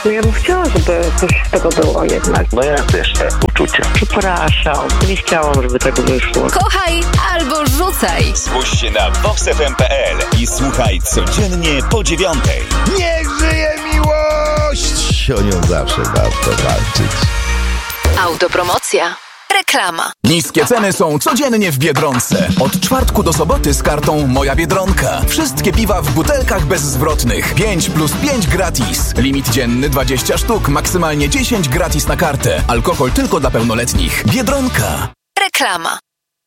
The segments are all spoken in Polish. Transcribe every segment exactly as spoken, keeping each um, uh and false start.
Ja bym chciała, żeby coś z tego było jednak. No jak jeszcze uczucie? Przepraszam, nie chciałam, żeby tego wyszło. Kochaj albo rzucaj. Zgłoś się na vox f m kropka p l i słuchaj codziennie po dziewiątej. Niech żyje miłość! O nią zawsze warto walczyć. Autopromocja. Reklama. Niskie ceny są codziennie w Biedronce. Od czwartku do soboty z kartą Moja Biedronka. Wszystkie piwa w butelkach bezzwrotnych. pięć plus pięć gratis. Limit dzienny dwadzieścia sztuk, maksymalnie dziesięć gratis na kartę. Alkohol tylko dla pełnoletnich. Biedronka. Reklama.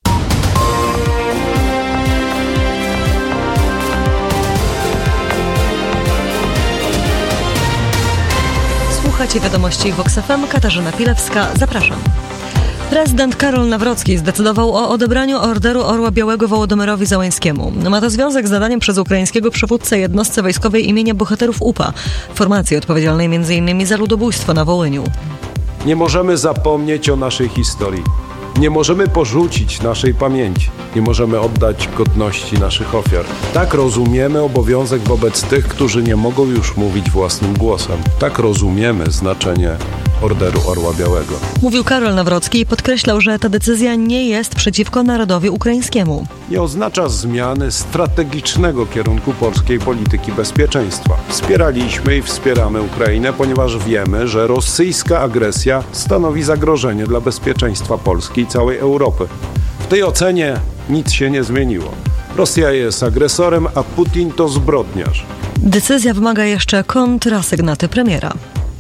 Słuchacie wiadomości Vox F M. Katarzyna Pilewska. Zapraszam. Prezydent Karol Nawrocki zdecydował o odebraniu Orderu Orła Białego Wołodomyrowi Załańskiemu. Ma to związek z nadaniem przez ukraińskiego przywódcę jednostce wojskowej imienia bohaterów U P A, formacji odpowiedzialnej między innymi za ludobójstwo na Wołyniu. Nie możemy zapomnieć o naszej historii. Nie możemy porzucić naszej pamięci. Nie możemy oddać godności naszych ofiar. Tak rozumiemy obowiązek wobec tych, którzy nie mogą już mówić własnym głosem. Tak rozumiemy znaczenie Orderu Orła Białego. Mówił Karol Nawrocki i podkreślał, że ta decyzja nie jest przeciwko narodowi ukraińskiemu. Nie oznacza zmiany strategicznego kierunku polskiej polityki bezpieczeństwa. Wspieraliśmy i wspieramy Ukrainę, ponieważ wiemy, że rosyjska agresja stanowi zagrożenie dla bezpieczeństwa Polski i całej Europy. W tej ocenie nic się nie zmieniło. Rosja jest agresorem, a Putin to zbrodniarz. Decyzja wymaga jeszcze kontrasygnaty premiera.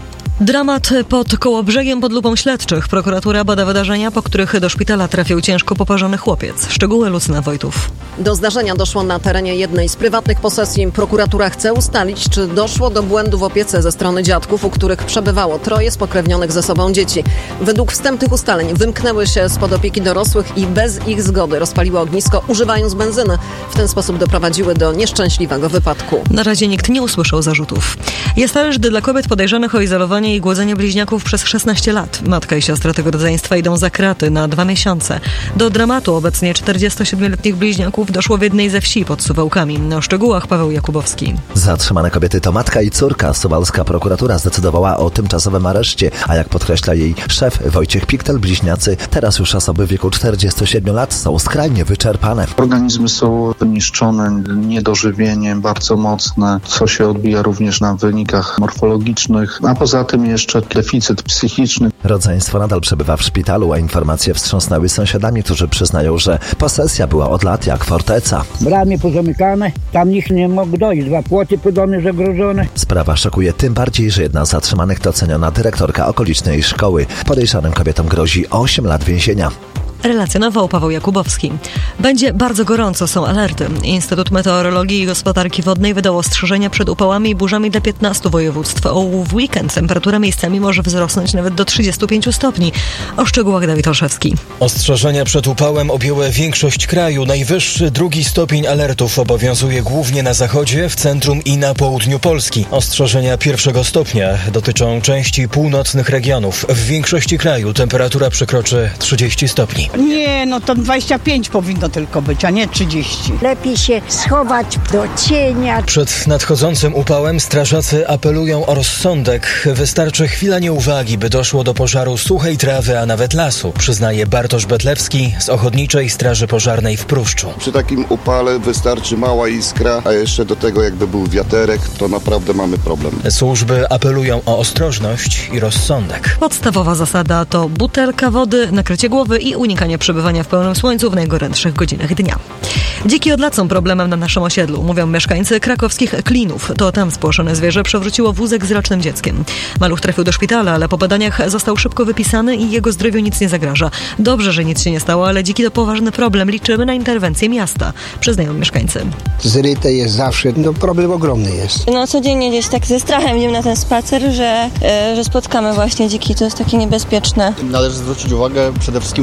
Dramat pod Kołobrzegiem pod lupą śledczych. Prokuratura bada wydarzenia, po których do szpitala trafił ciężko poparzony chłopiec. Szczegóły Lucyna Wojtów. Do zdarzenia doszło na terenie jednej z prywatnych posesji. Prokuratura chce ustalić, czy doszło do błędu w opiece ze strony dziadków, u których przebywało troje spokrewnionych ze sobą dzieci. Według wstępnych ustaleń wymknęły się spod opieki dorosłych i bez ich zgody rozpaliły ognisko, używając benzyny. W ten sposób doprowadziły do nieszczęśliwego wypadku. Na razie nikt nie usłyszał zarzutów. Jest areszt dla kobiet podejrzanych o izolowanie i głodzenie bliźniaków przez szesnaście lat. Matka i siostra tego rodzeństwa idą za kraty na dwa miesiące. Do dramatu obecnie czterdziestosiedmioletnich bliźniaków doszło w jednej ze wsi pod Suwałkami. O szczegółach Paweł Jakubowski. Zatrzymane kobiety to matka i córka. Suwałska prokuratura zdecydowała o tymczasowym areszcie, a jak podkreśla jej szef Wojciech Piktel, bliźniacy, teraz już osoby w wieku czterdziestu siedmiu lat, są skrajnie wyczerpane. Organizmy są niszczone, niedożywienie bardzo mocne, co się odbija również na wynikach morfologicznych, a poza tym jeszcze deficyt psychiczny. Rodzeństwo nadal przebywa w szpitalu, a informacje wstrząsnęły sąsiadami, którzy przyznają, że posesja była od lat jak forteca. Bramy pozamykane, tam nikt nie mógł dojść, dwa płoty pod domy zagrożone. Sprawa szokuje tym bardziej, że jedna z zatrzymanych to ceniona dyrektorka okolicznej szkoły. Podejrzanym kobietom grozi osiem lat więzienia. Relacjonował Paweł Jakubowski. Będzie bardzo gorąco, są alerty. Instytut Meteorologii i Gospodarki Wodnej wydał ostrzeżenia przed upałami i burzami dla piętnastu województw. W weekend temperatura miejscami może wzrosnąć nawet do trzydziestu pięciu stopni. O szczegółach Dawid Olszewski. Ostrzeżenia przed upałem objęły większość kraju. Najwyższy drugi stopień alertów obowiązuje głównie na zachodzie, w centrum i na południu Polski. Ostrzeżenia pierwszego stopnia dotyczą części północnych regionów. W większości kraju temperatura przekroczy trzydzieści stopni. Nie, no to dwadzieścia pięć powinno tylko być, a nie trzydzieści. Lepiej się schować do cienia. Przed nadchodzącym upałem strażacy apelują o rozsądek. Wystarczy chwila nieuwagi, by doszło do pożaru suchej trawy, a nawet lasu, przyznaje Bartosz Betlewski z Ochotniczej Straży Pożarnej w Pruszczu. Przy takim upale wystarczy mała iskra, a jeszcze do tego jakby był wiaterek, to naprawdę mamy problem. Służby apelują o ostrożność i rozsądek. Podstawowa zasada to butelka wody, nakrycie głowy i unikanie przebywania w pełnym słońcu w najgorętszych godzinach dnia. Dziki od lat są problemem na naszym osiedlu, mówią mieszkańcy krakowskich Klinów. To tam spłoszone zwierzę przewróciło wózek z rocznym dzieckiem. Maluch trafił do szpitala, ale po badaniach został szybko wypisany i jego zdrowiu nic nie zagraża. Dobrze, że nic się nie stało, ale dziki to poważny problem. Liczymy na interwencję miasta, przyznają mieszkańcy. Zryte jest zawsze, no problem ogromny jest. No codziennie gdzieś tak ze strachem idziemy na ten spacer, że, e, że spotkamy właśnie dziki, to jest takie niebezpieczne. Należy zwrócić uwagę przede wszystkim na niektóre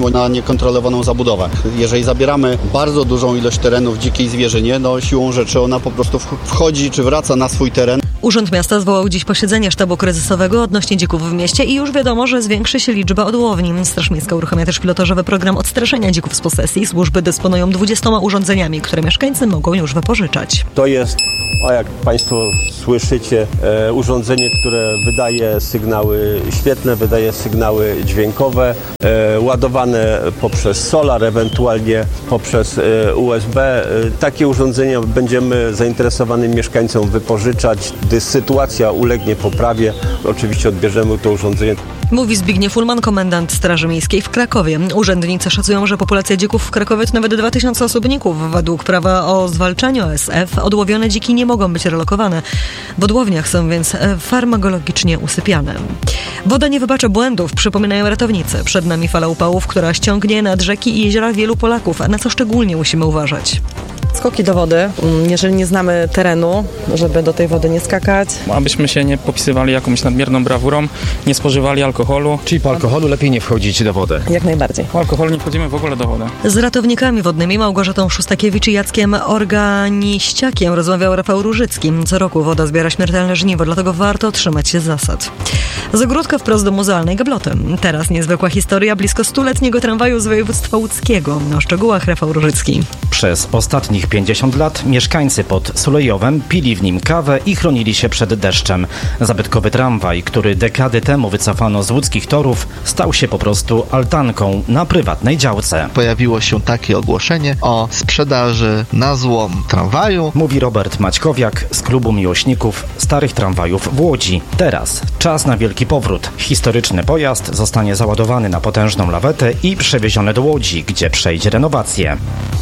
niekontrolowaną zabudowę. Jeżeli zabieramy bardzo dużą ilość terenu w dzikiej zwierzynie, no siłą rzeczy ona po prostu wchodzi czy wraca na swój teren. Urząd Miasta zwołał dziś posiedzenie sztabu kryzysowego odnośnie dzików w mieście i już wiadomo, że zwiększy się liczba odłowni. Straż Miejska uruchamia też pilotażowy program odstraszenia dzików z posesji. Służby dysponują dwudziestoma urządzeniami, które mieszkańcy mogą już wypożyczać. To jest, o jak Państwo słyszycie, e, urządzenie, które wydaje sygnały świetlne, wydaje sygnały dźwiękowe, e, ładowane poprzez solar, ewentualnie poprzez e, U S B. E, takie urządzenia będziemy zainteresowanym mieszkańcom wypożyczać. Gdy sytuacja ulegnie poprawie, oczywiście odbierzemy to urządzenie. Mówi Zbigniew Ulman, komendant Straży Miejskiej w Krakowie. Urzędnicy szacują, że populacja dzików w Krakowie to nawet dwa tysiące osobników. Według prawa o zwalczaniu A S F odłowione dziki nie mogą być relokowane. W odłowniach są więc farmakologicznie usypiane. Woda nie wybacza błędów, przypominają ratownicy. Przed nami fala upałów, która ściągnie nad rzeki i jeziora wielu Polaków. A na co szczególnie musimy uważać? Skoki do wody, jeżeli nie znamy terenu, żeby do tej wody nie skakać. Abyśmy się nie popisywali jakąś nadmierną brawurą, nie spożywali alkoholu. Czyli po alkoholu lepiej nie wchodzić do wody? Jak najbardziej. Po alkoholu nie wchodzimy w ogóle do wody. Z ratownikami wodnymi Małgorzatą Szustakiewicz i Jackiem Organiściakiem rozmawiał Rafał Różycki. Co roku woda zbiera śmiertelne żniwo, dlatego warto trzymać się zasad. Z ogródka wprost do muzealnej gabloty. Teraz niezwykła historia blisko stuletniego tramwaju z województwa łódzkiego. O szczegółach Rafał Różycki. Przez ostatnich pięćdziesiąt lat mieszkańcy pod Sulejowem pili w nim kawę i chronili się przed deszczem. Zabytkowy tramwaj, który dekady temu wycofano z łódzkich torów, stał się po prostu altanką na prywatnej działce. Pojawiło się takie ogłoszenie o sprzedaży na złom tramwaju. Mówi Robert Maćkowiak z klubu miłośników starych tramwajów w Łodzi. Teraz czas na wielki powrót. Historyczny pojazd zostanie załadowany na potężną lawetę i przewieziony do Łodzi, gdzie przejdzie renowację.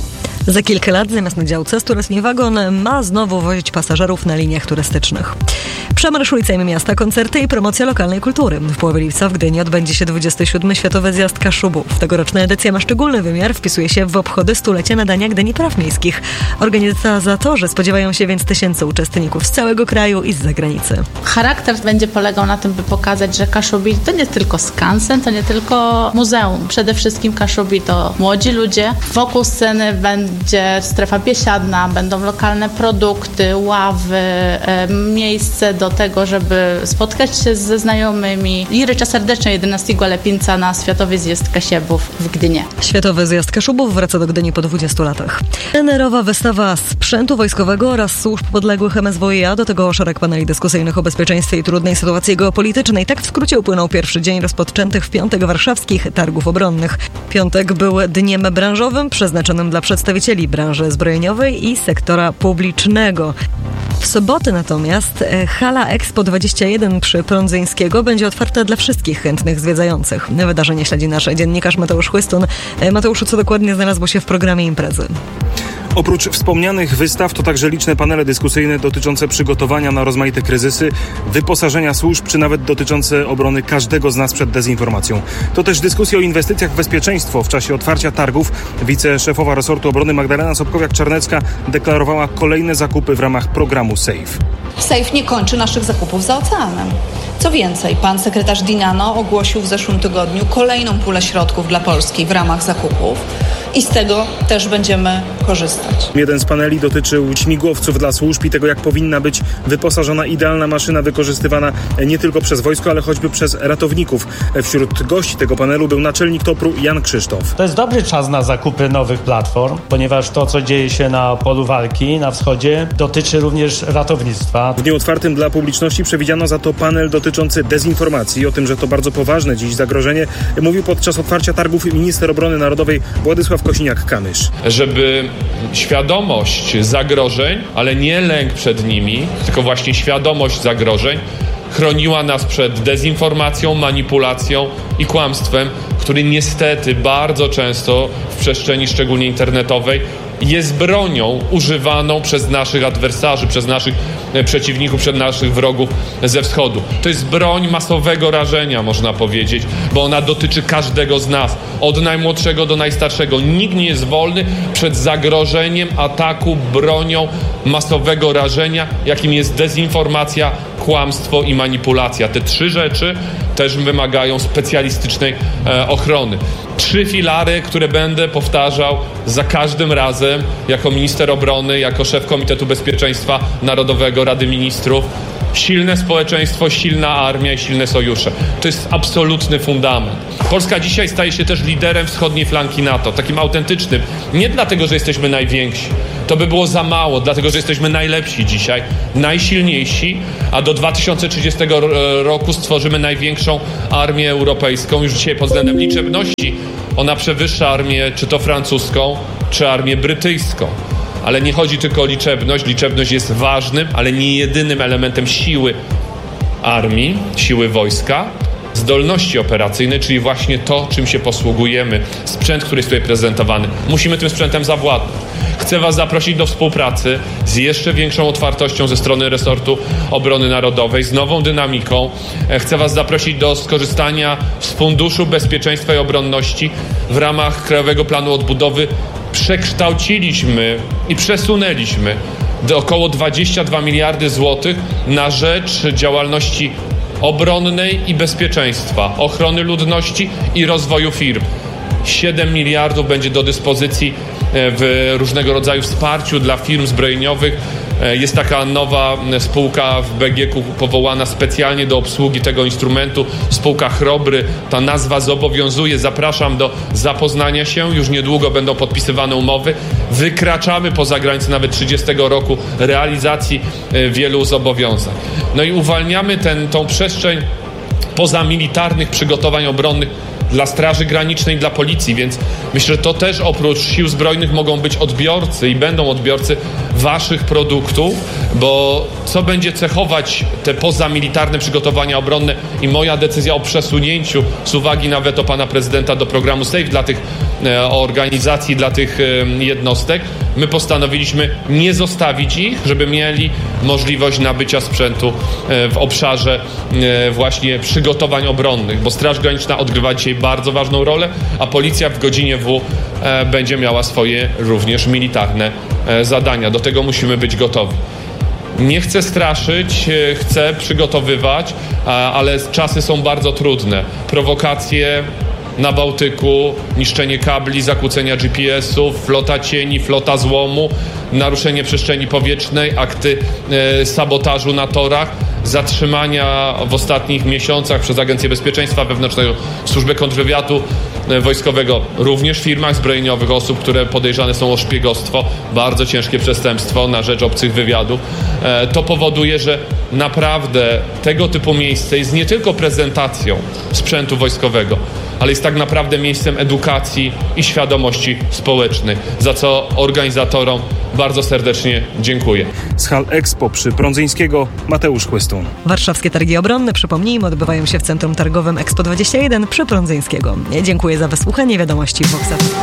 Za kilka lat zamiast na działce stuletni wagon ma znowu wozić pasażerów na liniach turystycznych. Przemysł ulicami miasta, koncerty i promocja lokalnej kultury. W połowie lipca w Gdyni odbędzie się dwudziesty siódmy Światowy Zjazd Kaszubów. Tegoroczna edycja ma szczególny wymiar, wpisuje się w obchody stulecia nadania Gdyni Praw Miejskich. Organizatorzy spodziewają się więc tysięcy uczestników z całego kraju i z zagranicy. Charakter będzie polegał na tym, by pokazać, że Kaszubi to nie tylko skansen, to nie tylko muzeum. Przede wszystkim Kaszubi to młodzi ludzie. Wokół sceny będzie Będzie strefa biesiadna, będą lokalne produkty, ławy, e, miejsce do tego, żeby spotkać się ze znajomymi. I ryczę serdecznie jedenastego lipca na Światowy Zjazd Kaszubów w Gdyni. Światowy Zjazd Kaszubów wraca do Gdyni po dwudziestu latach. Plenerowa wystawa sprzętu wojskowego oraz służb podległych M S W i A, do tego szereg paneli dyskusyjnych o bezpieczeństwie i trudnej sytuacji geopolitycznej. Tak w skrócie upłynął pierwszy dzień rozpoczętych w piątek warszawskich targów obronnych. Piątek był dniem branżowym przeznaczonym dla przedstawicieli branży zbrojeniowej i sektora publicznego. W sobotę natomiast hala Expo dwadzieścia jeden przy Prądzyńskiego będzie otwarta dla wszystkich chętnych zwiedzających. Wydarzenie śledzi nasz dziennikarz Mateusz Chłystun. Mateuszu, co dokładnie znalazło się w programie imprezy? Oprócz wspomnianych wystaw to także liczne panele dyskusyjne dotyczące przygotowania na rozmaite kryzysy, wyposażenia służb, czy nawet dotyczące obrony każdego z nas przed dezinformacją. To też dyskusje o inwestycjach w bezpieczeństwo. W czasie otwarcia targów wiceszefowa resortu obrony Magdalena Sobkowiak-Czarnecka deklarowała kolejne zakupy w ramach programu SAFE. SAFE nie kończy naszych zakupów za oceanem. Co więcej, pan sekretarz Dinano ogłosił w zeszłym tygodniu kolejną pulę środków dla Polski w ramach zakupów i z tego też będziemy korzystać. Jeden z paneli dotyczył śmigłowców dla służb i tego, jak powinna być wyposażona idealna maszyna wykorzystywana nie tylko przez wojsko, ale choćby przez ratowników. Wśród gości tego panelu był naczelnik topru Jan Krzysztof. To jest dobry czas na zakupy nowych platform, ponieważ to, co dzieje się na polu walki na wschodzie, dotyczy również ratownictwa. W dniu otwartym dla publiczności przewidziano za to panel dotyczący dezinformacji. O tym, że to bardzo poważne dziś zagrożenie, mówił podczas otwarcia targów minister obrony narodowej Władysław Kosiniak-Kamysz. Żeby świadomość zagrożeń, ale nie lęk przed nimi, tylko właśnie świadomość zagrożeń chroniła nas przed dezinformacją, manipulacją i kłamstwem, który niestety bardzo często w przestrzeni szczególnie internetowej jest bronią używaną przez naszych adwersarzy, przez naszych przeciwników, przez naszych wrogów ze wschodu. To jest broń masowego rażenia, można powiedzieć, bo ona dotyczy każdego z nas, od najmłodszego do najstarszego. Nikt nie jest wolny przed zagrożeniem ataku bronią masowego rażenia, jakim jest dezinformacja, kłamstwo i manipulacja. Te trzy rzeczy też wymagają specjalistycznej e, ochrony. Trzy filary, które będę powtarzał za każdym razem jako minister obrony, jako szef Komitetu Bezpieczeństwa Narodowego Rady Ministrów. Silne społeczeństwo, silna armia i silne sojusze. To jest absolutny fundament. Polska dzisiaj staje się też liderem wschodniej flanki NATO, takim autentycznym. Nie dlatego, że jesteśmy najwięksi. To by było za mało, dlatego, że jesteśmy najlepsi dzisiaj, najsilniejsi, a do dwa tysiące trzydziestego roku stworzymy największą armię europejską. Już dzisiaj pod względem liczebności ona przewyższa armię czy to francuską, czy armię brytyjską. Ale nie chodzi tylko o liczebność. Liczebność jest ważnym, ale nie jedynym elementem siły armii, siły wojska. Zdolności operacyjne, czyli właśnie to, czym się posługujemy. Sprzęt, który jest tutaj prezentowany. Musimy tym sprzętem zawładnąć. Chcę Was zaprosić do współpracy z jeszcze większą otwartością ze strony resortu obrony narodowej, z nową dynamiką. Chcę Was zaprosić do skorzystania z Funduszu Bezpieczeństwa i Obronności w ramach Krajowego Planu Odbudowy. Przekształciliśmy i przesunęliśmy do około dwadzieścia dwa miliardy złotych na rzecz działalności obronnej i bezpieczeństwa, ochrony ludności i rozwoju firm. siedem miliardów będzie do dyspozycji w różnego rodzaju wsparciu dla firm zbrojeniowych. Jest taka nowa spółka w B G K powołana specjalnie do obsługi tego instrumentu, spółka Chrobry. Ta nazwa zobowiązuje, zapraszam do zapoznania się. Już niedługo będą podpisywane umowy. Wykraczamy poza granicę nawet trzydziestego roku realizacji wielu zobowiązań. No i uwalniamy ten, tą przestrzeń pozamilitarnych przygotowań obronnych dla Straży Granicznej, dla Policji, więc myślę, że to też oprócz Sił Zbrojnych mogą być odbiorcy i będą odbiorcy waszych produktów, bo co będzie cechować te pozamilitarne przygotowania obronne i moja decyzja o przesunięciu z uwagi na weto pana prezydenta do programu SAFE dla tych e, organizacji, dla tych e, jednostek, my postanowiliśmy nie zostawić ich, żeby mieli możliwość nabycia sprzętu e, w obszarze e, właśnie przygotowań obronnych, bo Straż Graniczna odgrywa dzisiaj bardzo ważną rolę, a Policja w godzinie W e, będzie miała swoje również militarne e, zadania. Do tego musimy być gotowi. Nie chcę straszyć, e, chcę przygotowywać, a, ale czasy są bardzo trudne. Prowokacje na Bałtyku, niszczenie kabli, zakłócenia G P S-ów, flota cieni, flota złomu, naruszenie przestrzeni powietrznej, akty e, sabotażu na torach, zatrzymania w ostatnich miesiącach przez Agencję Bezpieczeństwa Wewnętrznego, Służbę Kontrwywiadu e, Wojskowego, również w firmach zbrojeniowych osób, które podejrzane są o szpiegostwo, bardzo ciężkie przestępstwo na rzecz obcych wywiadów. E, to powoduje, że naprawdę tego typu miejsce jest nie tylko prezentacją sprzętu wojskowego, ale jest tak naprawdę miejscem edukacji i świadomości społecznej, za co organizatorom bardzo serdecznie dziękuję. Z hal Expo przy Prądzyńskiego Mateusz Chłystun. Warszawskie Targi Obronne, przypomnijmy, odbywają się w Centrum Targowym Expo dwadzieścia jeden przy Prądzyńskiego. Dziękuję za wysłuchanie wiadomości w Vox.